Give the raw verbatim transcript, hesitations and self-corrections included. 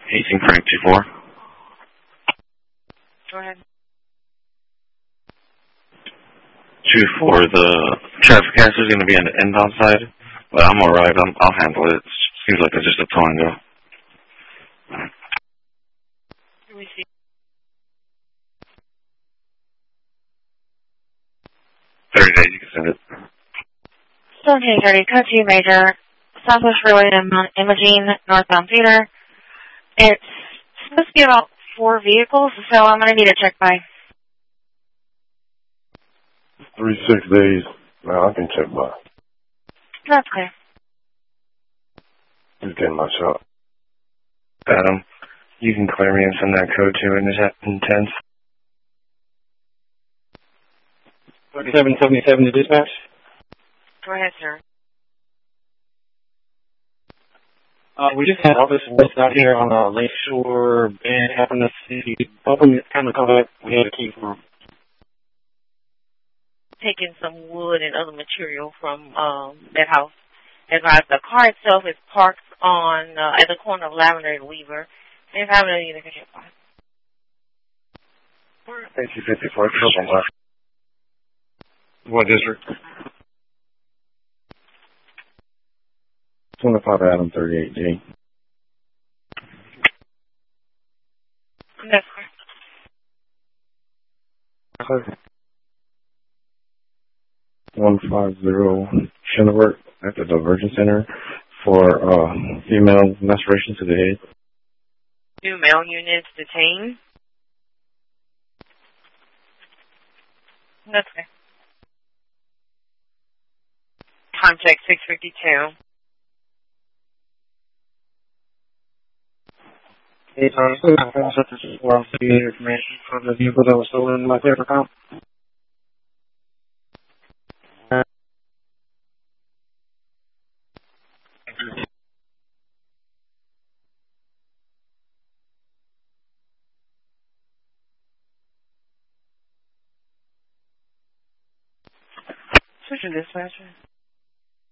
eighteen Frank two four. Go ahead. two four, the traffic hazard is going to be on the inbound side, but I'm alright. I'm, I'll handle it. It seems like it's just a touch and go. Can we see? thirty days, you can send it. seventeen thirty, code two major, Southwest Freeway and Mount Imogene, northbound theater. It's supposed to be about four vehicles, so I'm going to need a check by. Three, six days. No, I can check by. That's clear. Just getting my shot. Adam, you can clear me and send that code to in intense. thirty-seven seventy-seven to dispatch. Go ahead, sir. Uh, we just had office arrest out here on uh, Lakeshore Bend. Happened to see open this kind of come back. We had a key for him. Taking some wood and other material from um, that house. Advised the car itself is parked on uh, at the corner of Lavender and Weaver. And if I haven't either, can check by. eighteen fifty-four, triple left. What district? twenty-five Adam thirty-eight G. That's correct. one fifty Shinneworth at the Diversion Center for uh, female masturbation to the head. Two male units detained. That's okay. Time check six fifty-two. Hey, Tom, I'm such a well information from the vehicle that was stolen in my paper comp. Switching dispatcher.